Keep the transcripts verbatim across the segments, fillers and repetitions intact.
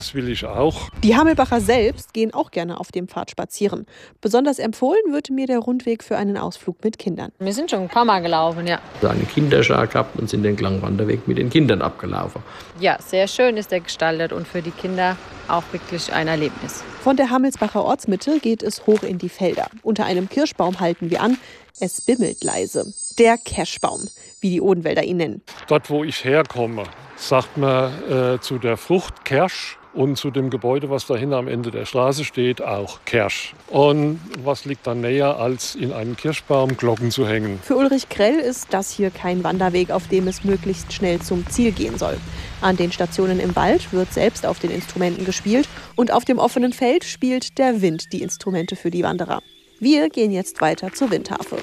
Das will ich auch. Die Hammelbacher selbst gehen auch gerne auf dem Pfad spazieren. Besonders empfohlen wird mir der Rundweg für einen Ausflug mit Kindern. Wir sind schon ein paar Mal gelaufen, ja. Eine Kinderschar gehabt und sind den Klangwanderweg mit den Kindern abgelaufen. Ja, sehr schön ist der gestaltet und für die Kinder auch wirklich ein Erlebnis. Von der Hammelsbacher Ortsmitte geht es hoch in die Felder. Unter einem Kirschbaum halten wir an. Es bimmelt leise. Der Kerschbaum, wie die Odenwälder ihn nennen. Dort, wo ich herkomme, sagt man äh, zu der Frucht Kersch. Und zu dem Gebäude, was dahinter am Ende der Straße steht, auch Kersch. Und was liegt dann näher, als in einen Kirschbaum Glocken zu hängen? Für Ulrich Krell ist das hier kein Wanderweg, auf dem es möglichst schnell zum Ziel gehen soll. An den Stationen im Wald wird selbst auf den Instrumenten gespielt und auf dem offenen Feld spielt der Wind die Instrumente für die Wanderer. Wir gehen jetzt weiter zur Windharfe.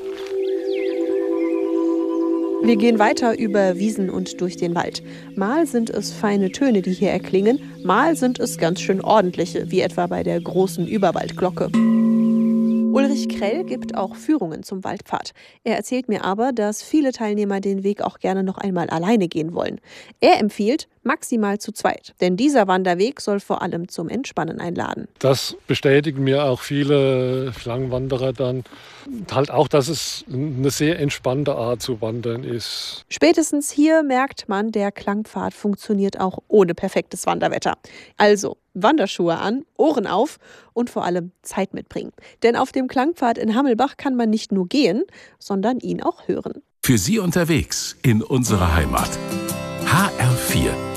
Wir gehen weiter über Wiesen und durch den Wald. Mal sind es feine Töne, die hier erklingen, mal sind es ganz schön ordentliche, wie etwa bei der großen Überwaldglocke. Ulrich Krell gibt auch Führungen zum Waldpfad. Er erzählt mir aber, dass viele Teilnehmer den Weg auch gerne noch einmal alleine gehen wollen. Er empfiehlt maximal zu zweit, denn dieser Wanderweg soll vor allem zum Entspannen einladen. Das bestätigen mir auch viele Langwanderer dann. Halt auch, dass es eine sehr entspannte Art zu wandern ist. Spätestens hier merkt man, der Klangpfad funktioniert auch ohne perfektes Wanderwetter. Also Wanderschuhe an, Ohren auf und vor allem Zeit mitbringen. Denn auf dem Klangpfad in Hammelbach kann man nicht nur gehen, sondern ihn auch hören. Für Sie unterwegs in unserer Heimat. H R vier